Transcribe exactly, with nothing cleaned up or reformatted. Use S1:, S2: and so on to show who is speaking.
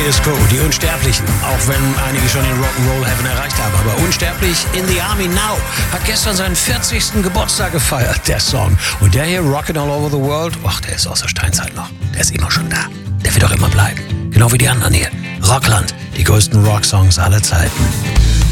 S1: Status Quo, die Unsterblichen, auch wenn einige schon den Rock'n'Roll Heaven erreicht haben. Aber Unsterblich in the Army Now hat gestern seinen vierzigsten Geburtstag gefeiert, der Song. Und der hier, Rockin' All Over the World, ach, der ist aus der Steinzeit noch. Der ist immer schon da. Der wird auch immer bleiben. Genau wie die anderen hier. Rockland, die größten Rocksongs aller Zeiten.